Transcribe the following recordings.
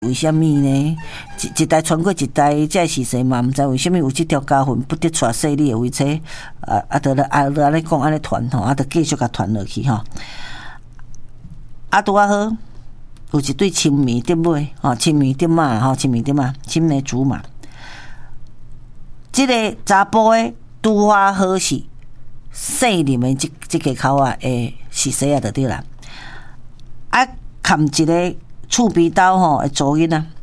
为什么呢？一代传过一代，这是谁嘛？唔知为什么有这条家训不得传势力的为车，就安尼讲安尼传吼，就继续甲传落去吼。拄好，有一对青梅竹马吼，青梅竹马吼，青梅竹马，青梅竹马。这个查甫的拄好是姓林的这个口啊，是谁啊？就对啦。砍一个厝边刀吼，会做囡仔，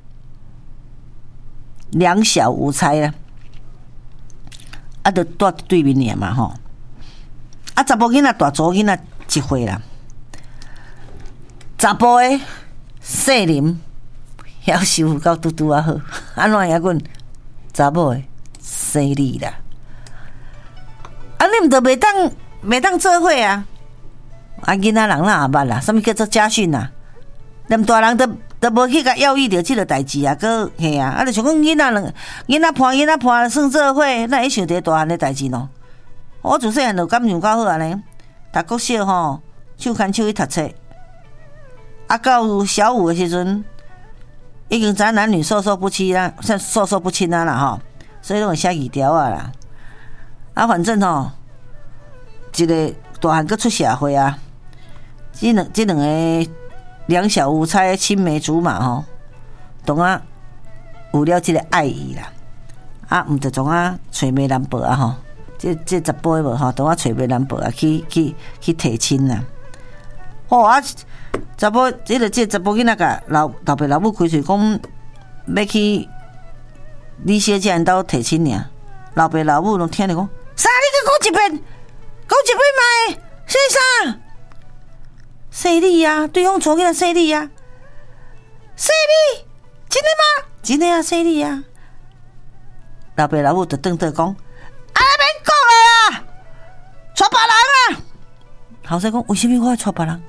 两小无猜啦，就住对面尔嘛吼。查甫囡仔大祖囡仔一岁啦，查甫的姓林，遐收到拄好，安怎样阮查某的姓李啦？你毋着袂当做伙啊？囡仔人哪也捌啦，什么叫做家训啊？连大人都无去甲要意着即个代志啊，个嘿啊，就想讲囡仔伴算做伙，哪会想着大汉的代志喏？我自细汉就感情较好安尼，读国小吼，手牵手去读册，到小五的时阵，已经知男女授受不亲啦，授受不亲啦吼，所以拢会写字条啊啦。反正吼，一个大汉佫出社会啊，这两个。两小无猜，青梅竹马吼，当啊有了这个爱意啦，毋就当啊找媒人报啊吼，这十八无吼，当啊找媒人报啊去提亲啦。查甫这查甫囡仔甲老爸老母开嘴讲要去李小姐因兜提亲尔，老爸老母拢听着讲，啥？你讲一遍卖，是啥？姓李啊，对方娶囡仔姓李啊，姓李，真的吗？真的啊，姓李啊。老爸老母就瞪讲，免讲的啦，娶别人啊。后生讲，为什么我要娶别人？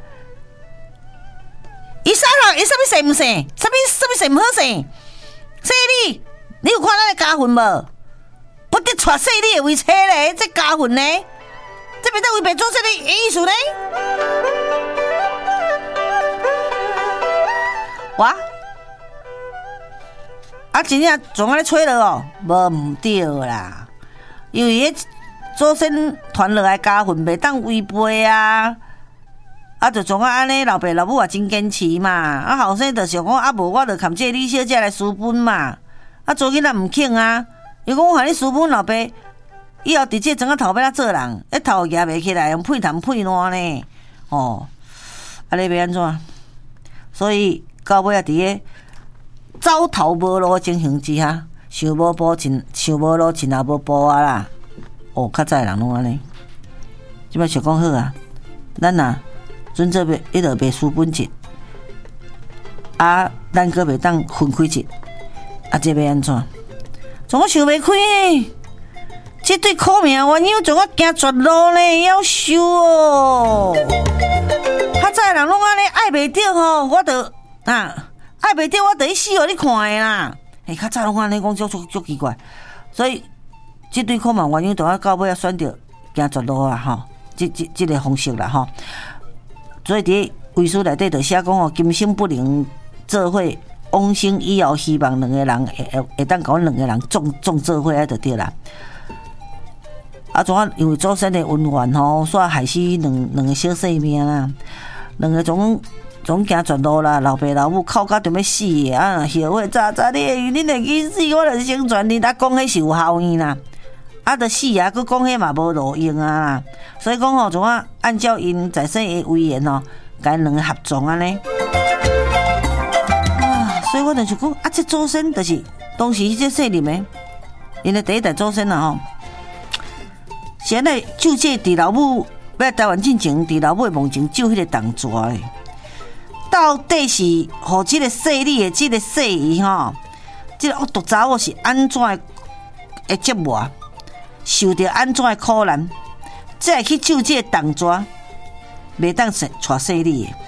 伊啥物姓唔姓？啥物姓唔好姓？姓李，你有看咱的家训无？不得娶姓李的为妻咧，这家训呢？这边在违背祖先的意思呢？哇！真正从安尼吹了哦，无对啦，因为迄祖先传落来家训袂当违背啊，就从安尼老爸老母也真坚持嘛，后生就想讲无我就含这李小姐来私奔嘛，做囡仔唔肯啊，伊讲我喊你私奔老爸，以后伫这庄仔头要做人，头举袂起来，用配痰配烂呢，安尼要安怎？所以。到尾伫个走投无路的情形之下，想无路亲也无步啊啦。较早人拢安尼。即摆想讲好啊，咱啊准做迄落袂私奔节，咱阁袂当分开节，这要安怎？怎我想袂开？这对苦命鸳鸯怎我行绝路呢？夭寿哦！较早人拢安尼爱袂着吼，我着。爱袂着我第一死互你看的啦！较早拢安尼讲足奇怪，所以这对苦命鸳鸯到到尾选择行绝路啊！吼，这个方式啦！吼，所以伫遗书内底就写讲哦，今生不能做伙，往生以后希望两个人会当甲阮两个人总做伙就对啦。怎啊？因为祖先的恩怨吼，煞害死两个小生命啦，两个总行绝路啦，老爸老母哭到就要死的后悔早你恁会去死，我就是生全你，讲迄是有效用啦，就死啊，佮讲迄嘛无路用啊，所以讲吼，怎啊按照因在生的威严哦，甲因两个合葬安尼，所以我就想讲这祖先就是当时这姓林的，因的第一代祖先啦吼，现在就这伫老母要台湾进前，伫老母的梦前就迄个动纸的。到底是互即个势力的即个势伊吼，即个恶毒查某是安怎的折磨，受着安怎的苦难，才会去就即个动纸，袂当娶势力的。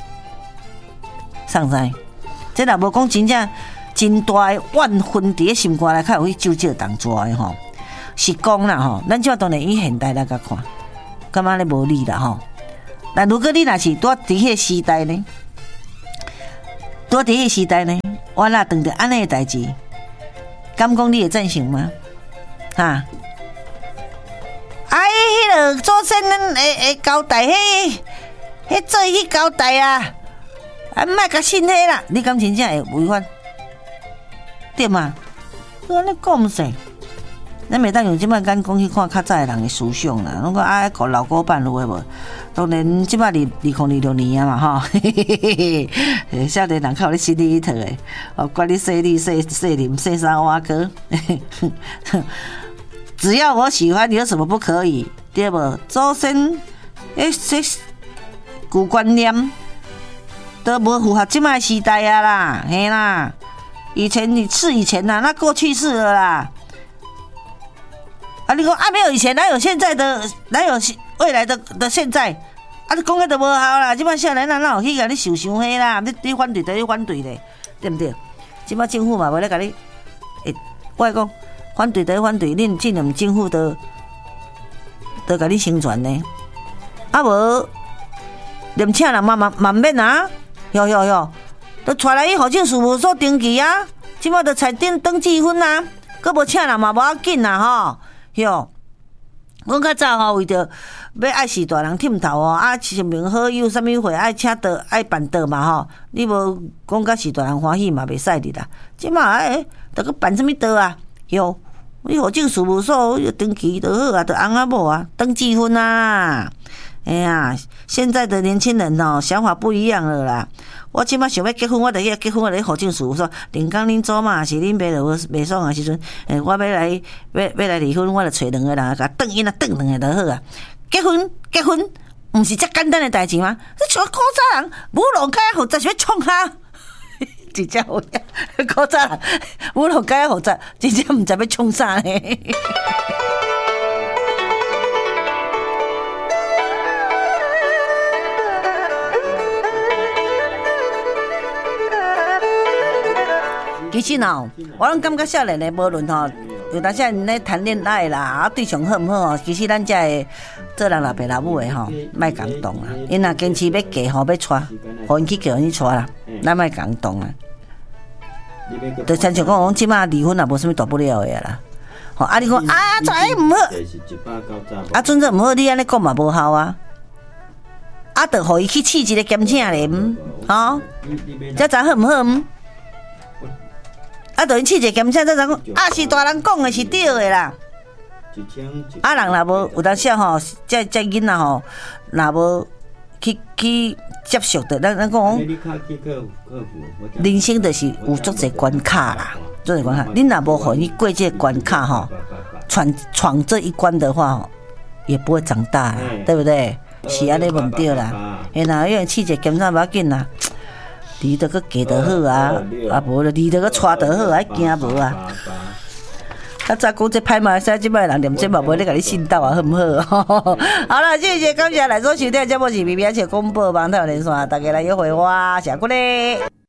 送知？这若无讲真正真大的怨恨伫个心肝内，较有去就即个动纸的吼。是讲啦吼，咱即当然以现代来甲看，感觉咧无理啦吼。但如果你若是伫迄个时代呢？ 拄伫迄时代呢，我若碰到安尼诶代志，敢讲你会赞成吗？哈？迄个祖先会交代，迄做去交代啊，莫甲信迄啦，你敢真正会违反？对嘛？你安尼讲毋是？咱袂当用即摆眼光去看较早的人的思想啦，拢讲老古板有诶无？当然，即摆2026年啊嘛吼，少年人较有咧心理一套诶，管你说你说啉说啥碗糕，只要我喜欢，有什么不可以？对无？祖先旧观念都无符合即摆时代啊啦，嘿啦，以前啦，那过去式了啦。啊！你讲没有以前，哪有现在的，哪有未来的现在？啊！你讲的都无效啦！即摆少年人哪有去甲你受伤迄啦？你反对就你反对咧，对不对？即摆政府嘛无咧甲你，我讲反对就反对，恁这两政府都甲你宣传呢。啊无，连请人嘛免啊！哟，都带来去户政事务所登记啊！即摆都才登记婚啊，佫无请人嘛无要紧啦吼。哟，阮较早吼，为着要爱是大人忝头哦，亲朋好友啥物会爱请倒爱办倒嘛吼，你无讲甲是大人欢喜嘛袂使哩啦。即马着去办啥物倒啊？哟，你户政事务所登记就好啊，就翁仔某啊，登记婚啊。哎呀，现在的年轻人哦，想法不一样了啦。我即摆想要结婚，我就去结婚，我就去户政事务所。连讲恁祖嘛，是恁爸就袂爽的时阵，我要来离婚，我就找两个人甲转因啊，转两个就好啊。结婚，毋是遮简单的代志吗？你像古早人，舞龙街复杂，是要创啥？真正有影，古早人舞龙街复杂，真正毋知要创啥呢。其实哦，我拢感觉少年的无论吼，有当时咧谈恋爱啦，对象好毋好哦，其实咱遮的做人老爸老母的吼，莫感动啦。因若坚持要嫁吼，要娶，互因去叫因去娶啦，咱莫感动啦。就亲像讲，即马离婚也无啥物大不了的啦。吼，你讲这毋好，阵这毋好，你安尼讲嘛无效啊。着互伊去试一个检请咧，吼，这知好毋好？就因试一个检请，再讲是大人讲的是对的啦。人若无有当时吼，这囡仔吼，若无去接受的，咱讲人生就是有足侪关卡啦，足侪关卡。恁若无互伊过这个关卡吼，闯这一关的话，也不会长大，对不对？是安尼无对啦。因为试一个检请无要紧啦。离得个嫁得好啊，无就离得个娶得好啊，惊无啊？较早讲这歹嘛，使即摆人念这嘛，无咧甲你信道啊，好毋好？好了，谢谢感谢来所收听节目是 BBS 广播网台连线，大家来约会我，谢过咧。